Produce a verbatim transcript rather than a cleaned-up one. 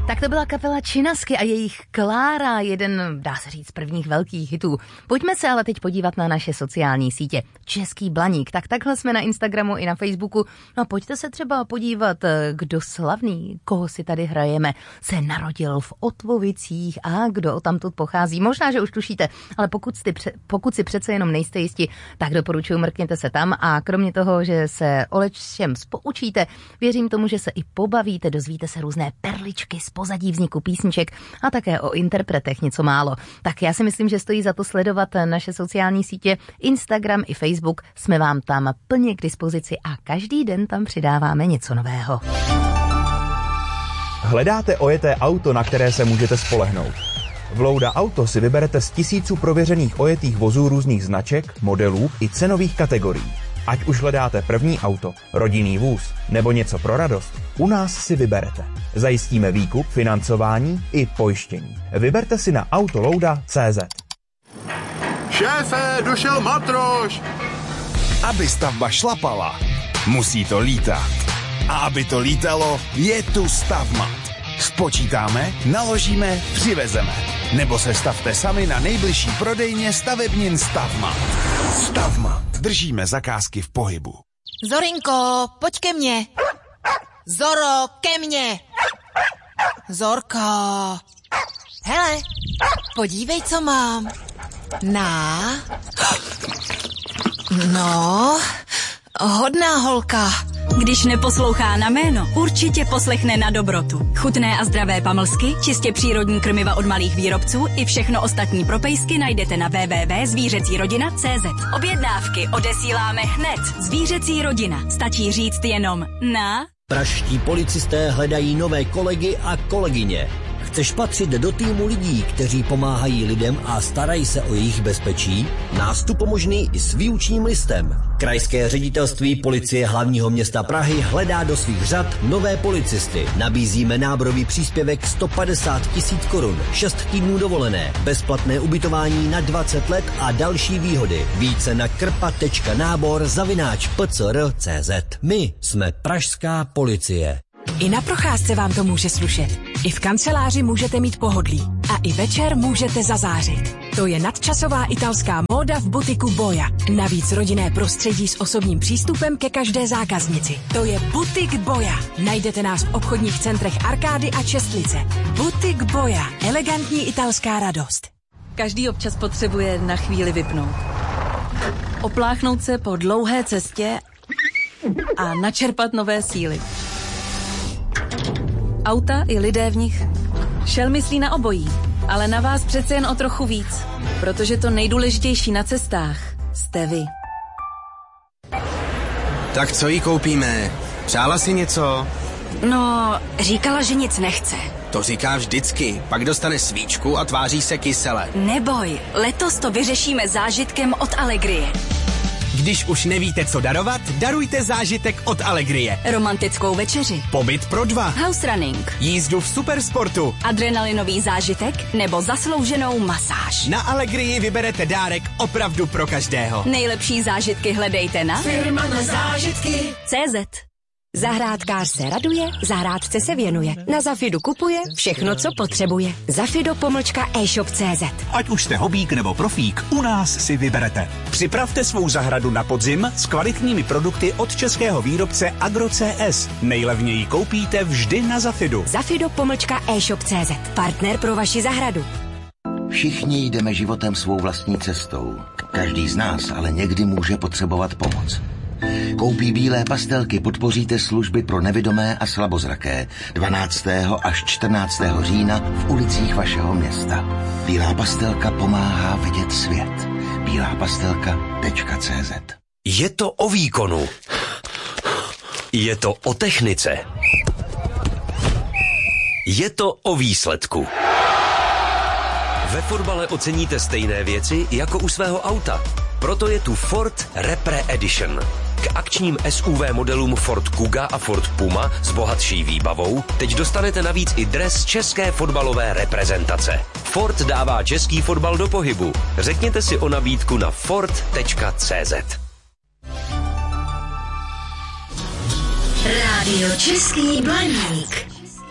Tak to byla kapela Činasky a jejich Klára, jeden, dá se říct, prvních velkých hitů. Pojďme se ale teď podívat na naše sociální sítě. Český Blaník, tak takhle jsme na Instagramu i na Facebooku. No pojďte se třeba podívat, kdo slavný, koho si tady hrajeme, se narodil v Otvovicích a kdo tamtud pochází. Možná, že už tušíte, ale pokud, jste, pokud si přece jenom nejste jistí, tak doporučuji, mrkněte se tam a kromě toho, že se o lečem spoučíte, věřím tomu, že se i pobavíte, dozvíte se různé perličky z pozadí vzniku písniček a také o interpretech něco málo. Tak já si myslím, že stojí za to sledovat naše sociální sítě, Instagram i Facebook, jsme vám tam plně k dispozici a každý den tam přidáváme něco nového. Hledáte ojeté auto, na které se můžete spolehnout? V Louda Auto si vyberete z tisíců prověřených ojetých vozů různých značek, modelů i cenových kategorií. Ať už hledáte první auto, rodinný vůz nebo něco pro radost, u nás si vyberete. Zajistíme výkup, financování i pojištění. Vyberte si na autolouda tečka cé zet. Šéfe, došel matroš! Aby stavba šlapala, musí to lítat. A aby to lítalo, je tu Stavmat. Spočítáme, naložíme, přivezeme. Nebo se stavte sami na nejbližší prodejně stavebnin Stavmat. Stavmat. Držíme zakázky v pohybu. Zorinko, pojď ke mně. Zoro, ke mně. Zorko. Hele, podívej, co mám. Na. No, hodná holka. Když neposlouchá na jméno, určitě poslechne na dobrotu. Chutné a zdravé pamlsky, čistě přírodní krmiva od malých výrobců i všechno ostatní pro pejsky najdete na w w w tečka zvířecí rodina tečka cé zet. Objednávky odesíláme hned. Zvířecí rodina. Stačí říct jenom na... Pražští policisté hledají nové kolegy a kolegyně. Chceš patřit do týmu lidí, kteří pomáhají lidem a starají se o jejich bezpečí? Nástup možný i s výučním listem. Krajské ředitelství policie hlavního města Prahy hledá do svých řad nové policisty. Nabízíme náborový příspěvek sto padesát tisíc korun, šest týdnů dovolené, bezplatné ubytování na dvacet let a další výhody. Více na krpa tečka nábor zavináč p c r tečka cé zet. My jsme pražská policie. I na procházce vám to může slušet. I v kanceláři můžete mít pohodlí. A i večer můžete zazářit. To je nadčasová italská móda v butiku Boja. Navíc rodinné prostředí s osobním přístupem ke každé zákaznici. To je butik Boja. Najdete nás v obchodních centrech Arkády a Čestlice. Butik Boja. Elegantní italská radost. Každý občas potřebuje na chvíli vypnout. Opláchnout se po dlouhé cestě a načerpat nové síly. Auta i lidé v nich. Shell myslí na obojí, ale na vás přece jen o trochu víc, protože to nejdůležitější na cestách jste vy. Tak co jí koupíme? Přála si něco? No, říkala, že nic nechce. To říká vždycky, pak dostane svíčku a tváří se kysele. Neboj, letos to vyřešíme zážitkem od Allegrie. Když už nevíte, co darovat, darujte zážitek od Allegrie. Romantickou večeři. Pobyt pro dva. House running. Jízdu v supersportu. Adrenalinový zážitek nebo zaslouženou masáž. Na Allegrii vyberete dárek opravdu pro každého. Nejlepší zážitky hledejte na Firma na zážitky tečka cé zet. Zahrádkář se raduje, zahrádce se věnuje. Na Zafidu kupuje všechno, co potřebuje. Zafido pomlčka e-shop tečka cé zet. Ať už jste hobík nebo profík, u nás si vyberete. Připravte svou zahradu na podzim s kvalitními produkty od českého výrobce Agro C S. Nejlevněji koupíte vždy na Zafidu. Zafido pomlčka e-shop tečka cé zet. Partner pro vaši zahradu. Všichni jdeme životem svou vlastní cestou. Každý z nás ale někdy může potřebovat pomoc. Koupí bílé pastelky podpoříte služby pro nevidomé a slabozraké dvanáctého až čtrnáctého října v ulicích vašeho města. Bílá pastelka pomáhá vidět svět. bílá pastelka tečka cé zet. Je to o výkonu. Je to o technice. Je to o výsledku. Ve fotbale oceníte stejné věci jako u svého auta. Proto je tu Ford Repre Edition. K akčním S U V modelům Ford Kuga a Ford Puma s bohatší výbavou teď dostanete navíc i dres české fotbalové reprezentace. Ford dává český fotbal do pohybu. Řekněte si o nabídku na ford tečka cé zet. Rádio Český Blaník.